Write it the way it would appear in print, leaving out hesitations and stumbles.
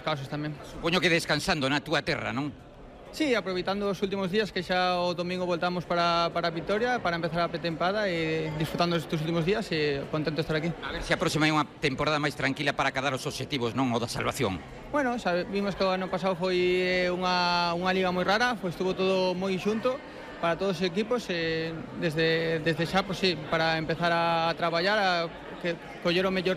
casos tamén. Supoño que descansando na túa terra, non? Sí, aproveitando os últimos días que xa o domingo voltamos para Vitoria para empezar a pretempada e disfrutando estes últimos días e contento de estar aquí. A ver se a próxima é unha temporada máis tranquila para acadar os obxectivos, non? O da salvación. Bueno, vimos que o ano pasado foi unha liga moi rara, estuvo todo moi xunto para todos os equipos desde xa, pues, sí, para empezar a traballar, a que coller o mellor